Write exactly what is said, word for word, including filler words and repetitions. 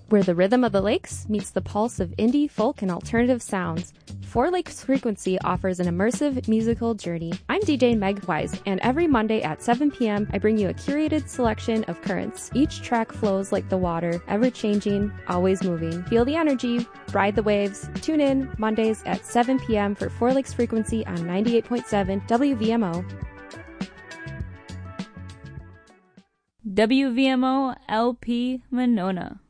where the rhythm of the lakes meets the pulse of indie, folk, and alternative sounds. Four Lakes Frequency offers an immersive musical journey. I'm D J Meg Wise, and every Monday at seven p.m. I bring you a curated selection of currents. Each track flows like the water, ever-changing, always moving. Feel the energy, ride the waves. Tune in Mondays at seven p.m. for Four Lakes Frequency on ninety-eight point seven W V M O. W V M O L P Monona.